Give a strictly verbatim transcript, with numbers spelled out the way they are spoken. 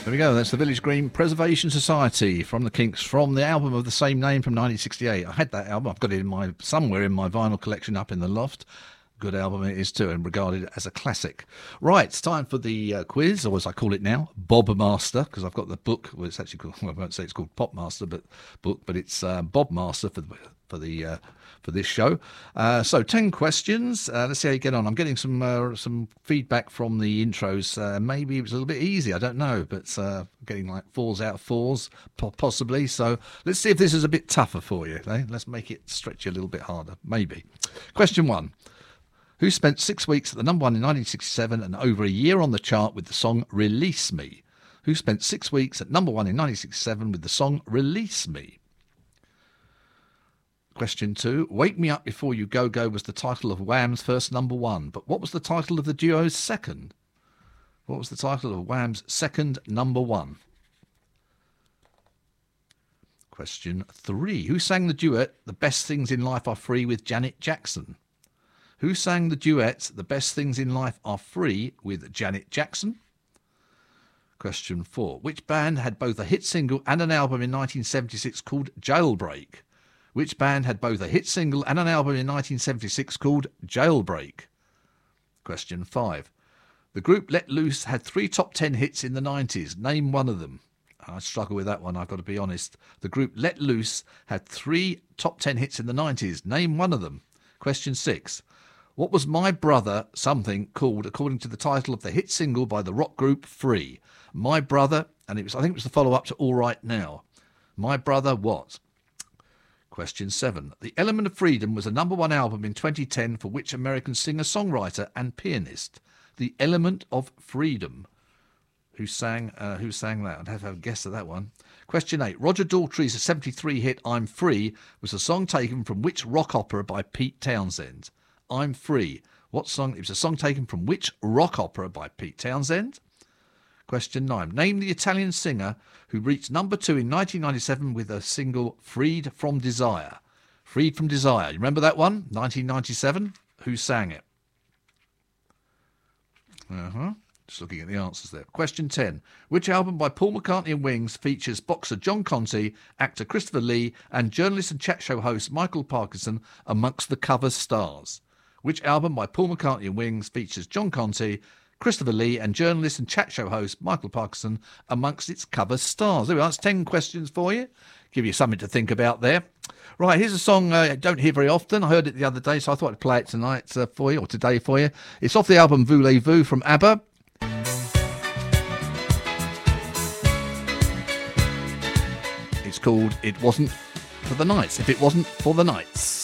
There we go, that's the Village Green Preservation Society from the Kinks, from the album of the same name from nineteen sixty-eight. I had that album, I've got it in my somewhere in my vinyl collection up in the loft. Good album it is too, and regarded as a classic. Right, it's time for the uh, quiz, or as I call it now, Bob Master, because I've got the book. Well, it's actually called, well, I won't say it's called Pop Master, but book, but it's uh, Bob Master for the for the uh, for this show. Uh, so ten questions. Uh, let's see how you get on. I'm getting some uh, some feedback from the intros. Uh, maybe it was a little bit easy. I don't know, but uh, getting like fours out of fours, possibly. So let's see if this is a bit tougher for you. Eh? Let's make it stretch you a little bit harder. Maybe. Question one. Who spent six weeks at the number one in nineteen sixty-seven and over a year on the chart with the song Release Me? Who spent six weeks at number one in nineteen sixty-seven with the song Release Me? Question two. Wake Me Up Before You Go Go was the title of Wham's first number one, but what was the title of the duo's second? What was the title of Wham's second number one? Question three. Who sang the duet The Best Things in Life Are Free with Janet Jackson? Who sang the duet The Best Things in Life Are Free with Janet Jackson? Question four. Which band had both a hit single and an album in nineteen seventy-six called Jailbreak? Which band had both a hit single and an album in nineteen seventy-six called Jailbreak? Question five. The group Let Loose had three top ten hits in the nineties. Name one of them. I struggle with that one, I've got to be honest. The group Let Loose had three top ten hits in the nineties. Name one of them. Question six. What was My Brother Something called according to the title of the hit single by the rock group Free? My Brother, and it was I think it was the follow-up to All Right Now. My Brother what? Question seven. The Element of Freedom was a number one album in twenty ten for which American singer-songwriter and pianist? The Element of Freedom. Who sang uh, Who sang that? I'd have to have a guess at that one. Question eight. Roger Daltrey's seventy-three hit I'm Free was a song taken from which rock opera by Pete Townshend? I'm Free. What song? It was a song taken from which rock opera by Pete Townshend? Question nine. Name the Italian singer who reached number two in nineteen ninety-seven with a single Freed from Desire. Freed from Desire. You remember that one? nineteen ninety-seven. Who sang it? Uh-huh. Just looking at the answers there. Question ten. Which album by Paul McCartney and Wings features boxer John Conte, actor Christopher Lee, and journalist and chat show host Michael Parkinson amongst the cover stars? Which album by Paul McCartney and Wings features John Conte, Christopher Lee, and journalist and chat show host Michael Parkinson amongst its cover stars? There we are. That's ten questions for you. Give you something to think about there. Right, here's a song uh, I don't hear very often. I heard it the other day, so I thought I'd play it tonight uh, for you, or today for you. It's off the album Voulez-Vous from ABBA. It's called It Wasn't for the Nights. If It Wasn't for the Nights.